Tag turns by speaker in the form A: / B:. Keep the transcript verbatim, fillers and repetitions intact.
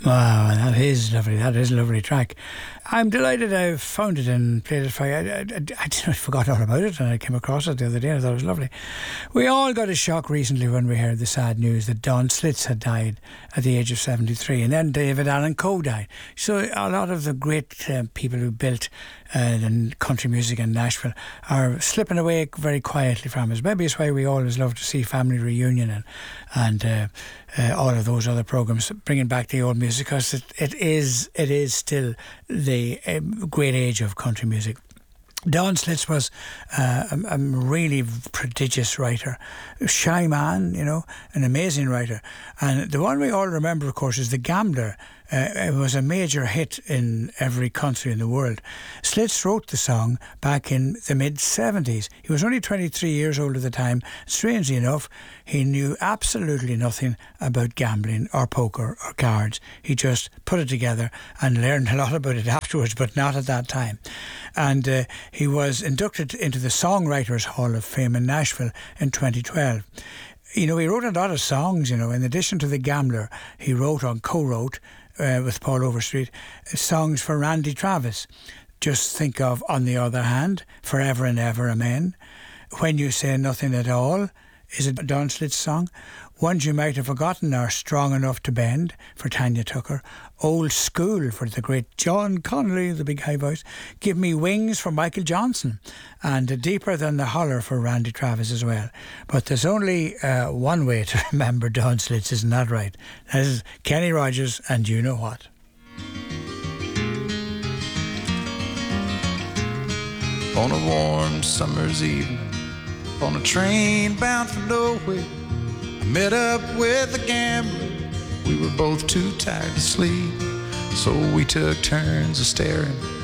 A: Wow, that is lovely. That is a lovely track. I'm delighted I found it and played it for you. I, I, I, I forgot all about it and I came across it the other day and I thought it was lovely. We all got a shock recently when we heard the sad news that Don Slits had died at the age of seventy-three, and then David Allan Coe died. So a lot of the great uh, people who built uh, the country music in Nashville are slipping away very quietly from us. Maybe it's why we always love to see Family Reunion and, and uh, uh, all of those other programmes, bringing back the old music, because it, it is it is still the uh, great age of country music. Don Slits was uh, a, a really prodigious writer, a shy man, you know, an amazing writer. And the one we all remember, of course, is The Gambler. Uh, it was a major hit in every country in the world. Slits wrote the song back in the mid-seventies. He was only twenty-three years old at the time. Strangely enough, he knew absolutely nothing about gambling or poker or cards. He just put it together and learned a lot about it afterwards, but not at that time. And uh, he was inducted into the Songwriters Hall of Fame in Nashville in twenty twelve. You know, he wrote a lot of songs, you know. In addition to The Gambler, he wrote or co-wrote uh, with Paul Overstreet songs for Randy Travis. Just think of On the Other Hand, Forever and Ever, Amen. When You Say Nothing at All is a Don Slits song. Ones You Might Have Forgotten Are Strong Enough to Bend for Tanya Tucker. Old School for the great John Connolly, the big high voice. Give Me Wings for Michael Johnson. And Deeper Than the Holler for Randy Travis as well. But there's only uh, one way to remember Don Slits, isn't that right? That is Kenny Rogers and You Know What.
B: On a warm summer's evening, on a train bound for nowhere, I met up with a gambler. We were both too tired to sleep, so we took turns of staring